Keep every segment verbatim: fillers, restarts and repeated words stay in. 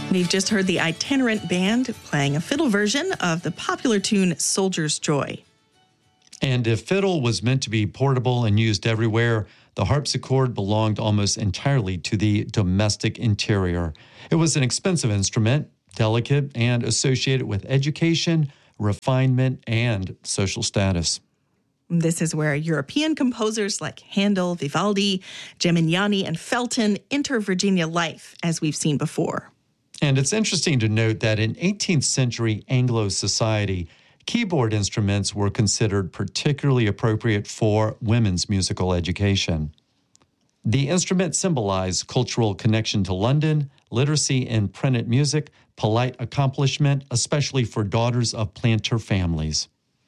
We've just heard the Itinerant Band playing a fiddle version of the popular tune Soldier's Joy. And if fiddle was meant to be portable and used everywhere, the harpsichord belonged almost entirely to the domestic interior. It was an expensive instrument, delicate, and associated with education, refinement, and social status. This is where European composers like Handel, Vivaldi, Gemignani, and Felton enter Virginia life, as we've seen before. And it's interesting to note that in eighteenth century Anglo society, keyboard instruments were considered particularly appropriate for women's musical education. The instrument symbolized cultural connection to London, literacy in printed music, polite accomplishment, especially for daughters of planter families.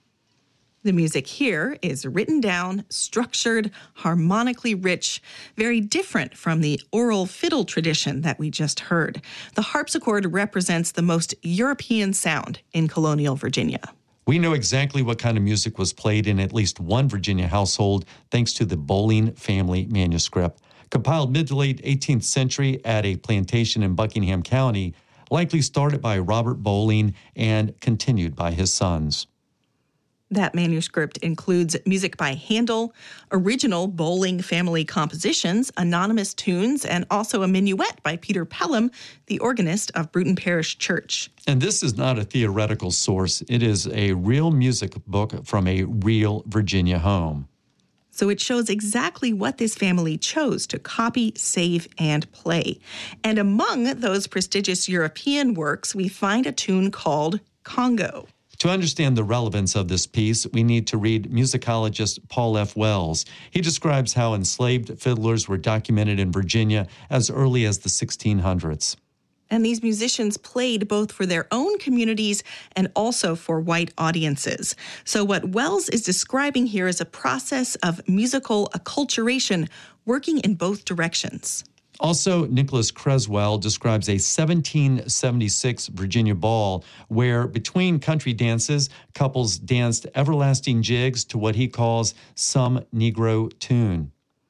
The music here is written down, structured, harmonically rich, very different from the oral fiddle tradition that we just heard. The harpsichord represents the most European sound in colonial Virginia. We know exactly what kind of music was played in at least one Virginia household thanks to the Bowling family manuscript. Compiled mid to late eighteenth century at a plantation in Buckingham County, likely started by Robert Bowling and continued by his sons. That manuscript includes music by Handel, original Bowling family compositions, anonymous tunes, and also a minuet by Peter Pelham, the organist of Bruton Parish Church. And this is not a theoretical source. It is a real music book from a real Virginia home. So it shows exactly what this family chose to copy, save, and play. And among those prestigious European works, we find a tune called Congo. To understand the relevance of this piece, we need to read musicologist Paul F. Wells. He describes how enslaved fiddlers were documented in Virginia as early as the sixteen hundreds. And these musicians played both for their own communities and also for white audiences. So what Wells is describing here is a process of musical acculturation working in both directions. Also, Nicholas Creswell describes a seventeen seventy-six Virginia ball where, between country dances, couples danced everlasting jigs to what he calls some Negro tune.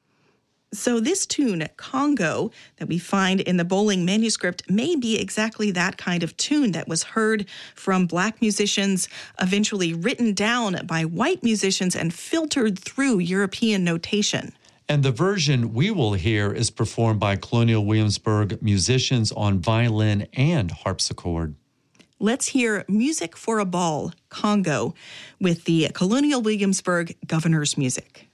So this tune, Congo, that we find in the Bowling manuscript may be exactly that kind of tune that was heard from black musicians, eventually written down by white musicians and filtered through European notation. And the version we will hear is performed by Colonial Williamsburg musicians on violin and harpsichord. Let's hear Music for a Ball, Congo, with the Colonial Williamsburg Governor's Music.